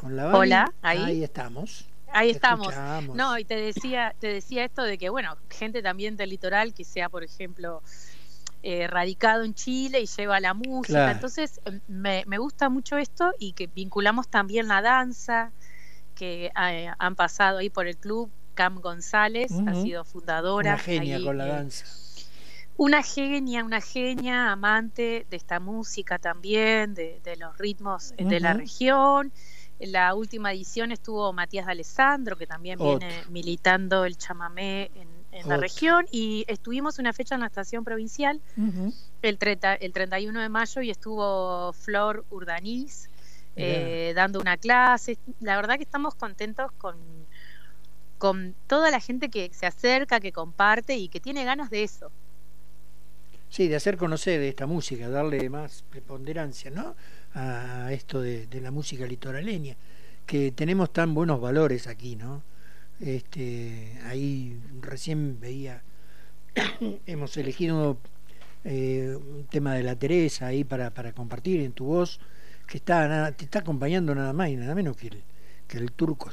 con la Vani. Hola, Ahí estamos. ahí Te estamos. escuchamos. No, y te decía esto de que, bueno, gente también del litoral que sea, por ejemplo, radicado en Chile y lleva la música. Claro. Entonces, me gusta mucho esto y que vinculamos también la danza, que han pasado ahí por el club. Cam González ha Ujú. sido Una fundadora genia ahí. con la danza. Una genia, amante de esta música también, de los ritmos de la Ujú. región. En la última edición estuvo Matías D'Alessandro, que también Otro, viene militando el chamamé en la otro. región, y estuvimos una fecha en la estación provincial Ujú. el 31 de mayo y estuvo Flor Urdanís Mirá. dando una clase. La verdad que estamos contentos con toda la gente que se acerca, que comparte y que tiene ganas de eso. Sí, de hacer conocer esta música, darle más preponderancia, ¿no? A esto de la música litoraleña, que tenemos tan buenos valores aquí, ¿no? Ahí recién veía, hemos elegido un tema de la Teresa ahí para compartir en tu voz, que te está acompañando nada más y nada menos que el turco